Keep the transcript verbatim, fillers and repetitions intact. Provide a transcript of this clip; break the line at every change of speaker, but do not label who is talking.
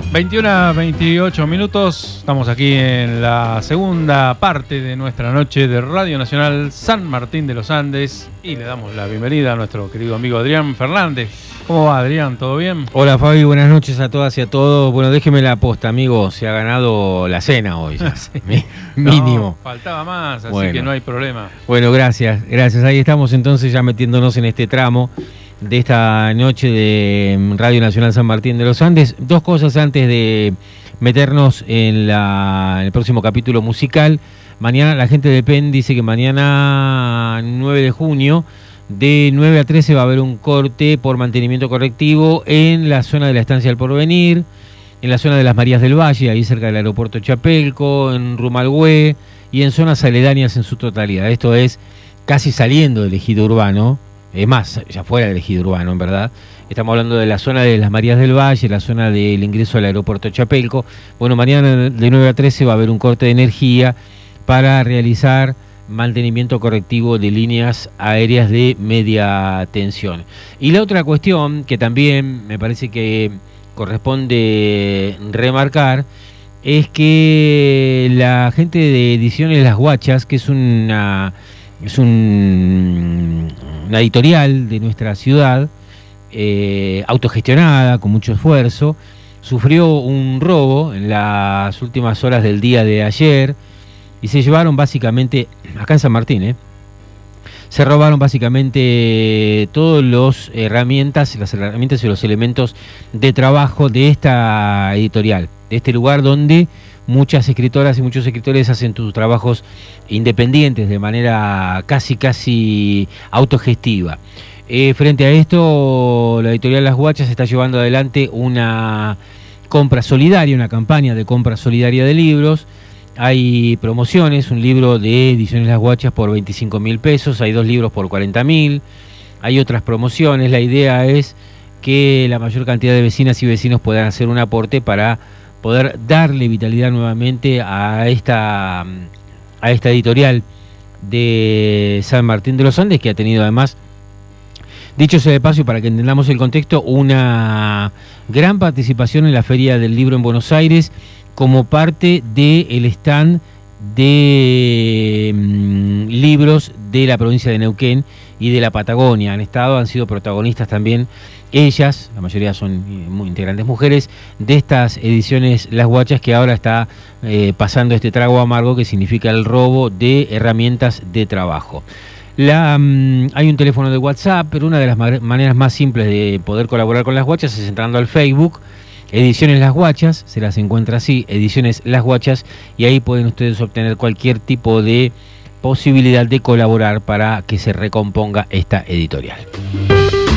veintiuno a veintiocho minutos, estamos aquí en la segunda parte de nuestra noche de Radio Nacional San Martín de los Andes y le damos la bienvenida a nuestro querido amigo Adrián Fernández. ¿Cómo va, Adrián? ¿Todo bien?
Hola, Fabi, buenas noches a todas y a todos. Bueno, déjeme la posta, amigo, se ha ganado la cena hoy ya.
Sí.
Mínimo.
No, faltaba más, así
bueno.
que no hay problema.
Bueno, gracias, gracias. Ahí estamos entonces ya metiéndonos en este tramo de esta noche de Radio Nacional San Martín de los Andes. Dos cosas antes de meternos en, la, en el próximo capítulo musical. Mañana, la gente de P E N dice que mañana nueve de junio, de nueve a trece va a haber un corte por mantenimiento correctivo en la zona de la Estancia del Porvenir, en la zona de las Marías del Valle, ahí cerca del aeropuerto Chapelco, en Rumalgüe y en zonas aledañas en su totalidad. Esto es casi saliendo del ejido urbano. Es más, ya fuera del ejido urbano, en verdad. Estamos hablando de la zona de las Marías del Valle, la zona del ingreso al aeropuerto Chapelco. Bueno, mañana de nueve a trece va a haber un corte de energía para realizar mantenimiento correctivo de líneas aéreas de media tensión. Y la otra cuestión que también me parece que corresponde remarcar es que la gente de Ediciones Las Guachas, que es una... Es un, una editorial de nuestra ciudad, eh, autogestionada, con mucho esfuerzo, sufrió un robo en las últimas horas del día de ayer y se llevaron básicamente, acá en San Martín, eh, se robaron básicamente todas las herramientas, las herramientas y los elementos de trabajo de esta editorial, de este lugar donde muchas escritoras y muchos escritores hacen sus trabajos independientes de manera casi casi autogestiva. Eh, frente a esto, la editorial Las Guachas está llevando adelante una compra solidaria, una campaña de compra solidaria de libros. Hay promociones, un libro de Ediciones Las Guachas por veinticinco mil pesos, hay dos libros por cuarenta mil, hay otras promociones. La idea es que la mayor cantidad de vecinas y vecinos puedan hacer un aporte para poder darle vitalidad nuevamente a esta, a esta editorial de San Martín de los Andes, que ha tenido además, dicho sea de paso, para que entendamos el contexto, una gran participación en la Feria del Libro en Buenos Aires como parte del stand de mm, libros de la provincia de Neuquén y de la Patagonia. Han estado, han sido protagonistas también ellas, la mayoría son muy integrantes mujeres, de estas ediciones Las Guachas, que ahora está eh, pasando este trago amargo que significa el robo de herramientas de trabajo. La, um, hay un teléfono de WhatsApp, pero una de las ma- maneras más simples de poder colaborar con Las Guachas es entrando al Facebook, Ediciones Las Guachas, se las encuentra así, Ediciones Las Guachas, y ahí pueden ustedes obtener cualquier tipo de posibilidad de colaborar para que se recomponga esta editorial.